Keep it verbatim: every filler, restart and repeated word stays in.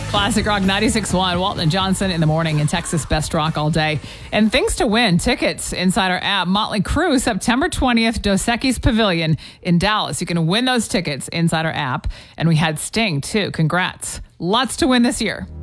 Classic Rock ninety-six point one, Walton and Johnson in the morning, and Texas Best Rock all day. And things to win, tickets inside our app. Motley Crue, September twentieth, Dos Equis Pavilion in Dallas. You can win those tickets inside our app. And we had Sting, too. Congrats. Lots to win this year.